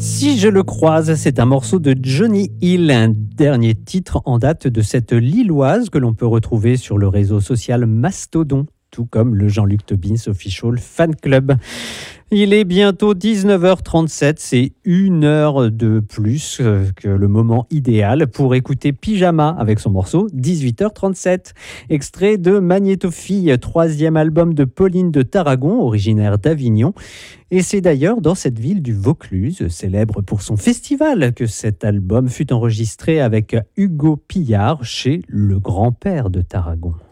Si je le croise, c'est un morceau de Johnny Hill, un dernier titre en date de cette Lilloise que l'on peut retrouver sur le réseau social Mastodon, tout comme le Jean-Luc Tobin Official Fan Club. Il est bientôt 19h37, c'est une heure de plus que le moment idéal pour écouter Pyjama avec son morceau 18h37. Extrait de Magnétophile, troisième album de Pauline de Tarragon, originaire d'Avignon. Et c'est d'ailleurs dans cette ville du Vaucluse, célèbre pour son festival, que cet album fut enregistré avec Hugo Pillard chez le grand-père de Tarragon.